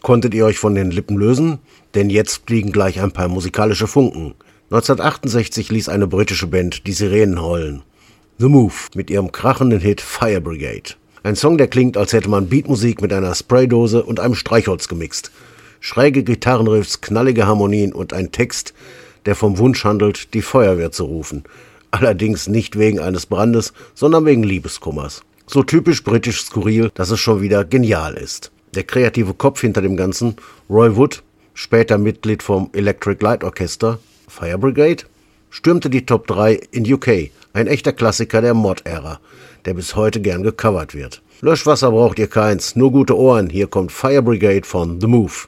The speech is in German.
Konntet ihr euch von den Lippen lösen? Denn jetzt fliegen gleich ein paar musikalische Funken. 1968 ließ eine britische Band die Sirenen heulen. The Move mit ihrem krachenden Hit Fire Brigade. Ein Song, der klingt, als hätte man Beatmusik mit einer Spraydose und einem Streichholz gemixt. Schräge Gitarrenriffs, knallige Harmonien und ein Text, der vom Wunsch handelt, die Feuerwehr zu rufen. Allerdings nicht wegen eines Brandes, sondern wegen Liebeskummers. So typisch britisch skurril, dass es schon wieder genial ist. Der kreative Kopf hinter dem Ganzen, Roy Wood, später Mitglied vom Electric Light Orchestra, Fire Brigade, stürmte die Top 3 in UK, ein echter Klassiker der Mod-Ära, der bis heute gern gecovert wird. Löschwasser braucht ihr keins, nur gute Ohren, hier kommt Fire Brigade von The Move.